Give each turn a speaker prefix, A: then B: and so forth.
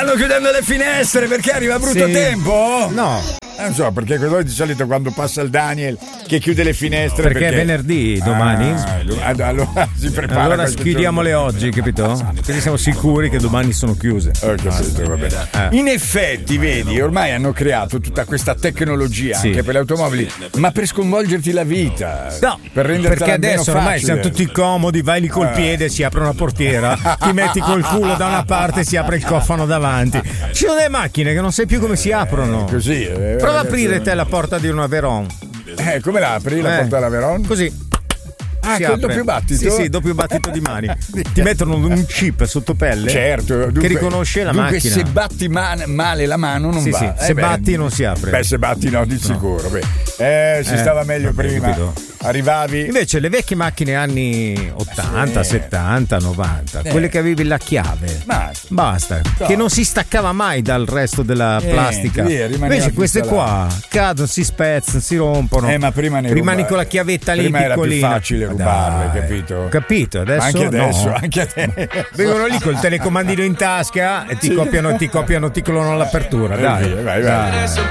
A: stanno chiudendo le finestre perché arriva brutto tempo?
B: No.
A: Non so, perché di solito quando passa il Daniel che chiude le finestre
B: perché è venerdì domani.
A: Allora si prepara.
B: Allora chiudiamole oggi, capito? Perché siamo sicuri che domani sono chiuse.
A: Capito, va bene. In effetti, vedi, ormai hanno creato tutta questa tecnologia anche per le automobili, ma per sconvolgerti la vita.
B: No,
A: per renderti
B: perché adesso ormai siamo tutti comodi, vai lì col piede, si apre una portiera, ti metti col culo da una parte e si apre il cofano davanti. Ci sono delle macchine che non sai più come si aprono.
A: Così.
B: Prova ad aprire te la porta di una Veyron.
A: Come la apri la porta della Veyron?
B: Così.
A: Col doppio battito?
B: Sì, doppio battito di mani. Ti mettono un chip sotto pelle,
A: certo,
B: che riconosce la macchina.
A: Se batti male la mano non va.
B: Se batti non si apre.
A: Beh, se batti no, di sicuro. Si stava meglio prima.
B: Capito.
A: Arrivavi.
B: Invece le vecchie macchine anni 80, 70, 90, quelle che avevi la chiave. Basta, che non si staccava mai dal resto della plastica. Invece queste qua cadono, si spezzano, si rompono.
A: Ma prima
B: rimani con la chiavetta lì
A: prima
B: piccolina.
A: Era più facile rubarle, capito?
B: Capito, adesso
A: anche adesso,
B: no.
A: Anche adesso.
B: Vengono lì col telecomandino in tasca e ti copiano, ti clonano l'apertura. Dai.
A: Vai.